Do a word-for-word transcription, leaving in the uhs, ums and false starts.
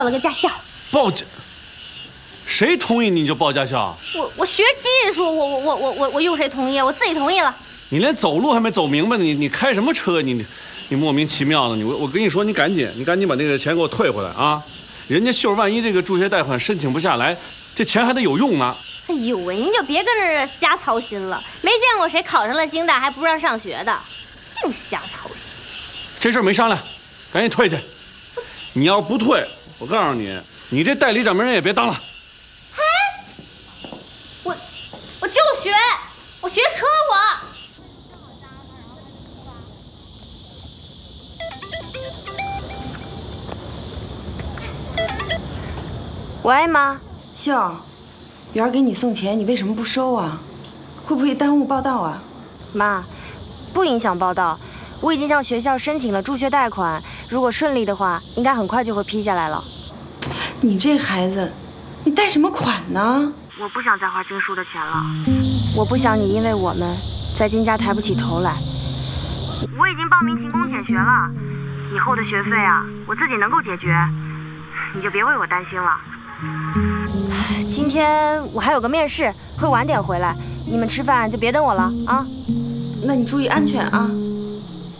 报了个驾校。 报驾？谁同意你就报驾校？ 我我学技术，我我我我我我用谁同意？我自己同意了。 你连走路还没走明白呢，你你开什么车？你你你莫名其妙的，你我我跟你说，你赶紧你赶紧把那个钱给我退回来啊！人家秀儿万一这个助学贷款申请不下来，这钱还得有用呢。哎呦喂，您就别跟这儿瞎操心了，没见过谁考上了京大还不让上学的，净瞎操心。 这事儿没商量，赶紧退去。你要不退，我告诉你，你这代理掌门人也别当了。 哎，我我就学，我学车我。喂，妈。 秀儿，元儿给你送钱，你为什么不收啊？会不会耽误报到啊？ 妈，不影响报到。我已经向学校申请了助学贷款，如果顺利的话，应该很快就会批下来了。 你这孩子，你贷什么款呢？ 我不想再花经书的钱了，我不想你因为我们在金家抬不起头来。我已经报名勤工俭学了，以后的学费啊，我自己能够解决，你就别为我担心了。今天我还有个面试，会晚点回来，你们吃饭就别等我了啊。 那你注意安全啊。